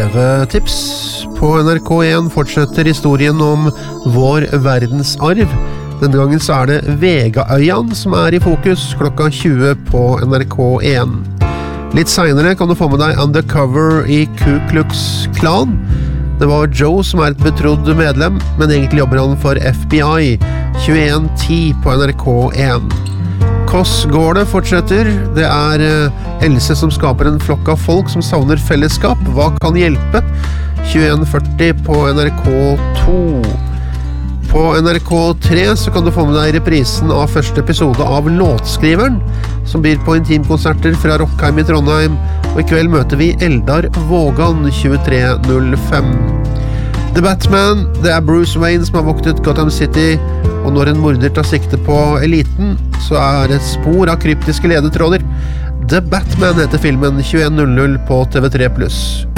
TV-tips. På NRK1 fortsetter historien om vår verdensarv. Denne gangen så det Vegaøyan som i fokus klokka 20 på NRK1. Litt senere kan du få med deg Undercover i Ku Klux Klan. Det var Joe som et betrodd medlem, men egentlig jobber han for FBI. 21:10 på NRK1. Koss går det fortsetter. Det Else som skaper en flokk av folk som savner fellesskap. Hva kan hjelpe? 21:40 på NRK2. På NRK3 så kan du få med deg reprisen av første episode av Låtskriveren, som byr på intimkonserter fra Rockheim i Trondheim, og i kveld møter vi Eldar Vågan 23:05. The Batman, det Bruce Wayne som har voktet Gotham City, og når en morder tar sikte på eliten, så det spor av kryptiske ledetråder. The Batman heter filmen 21:00 på TV3+.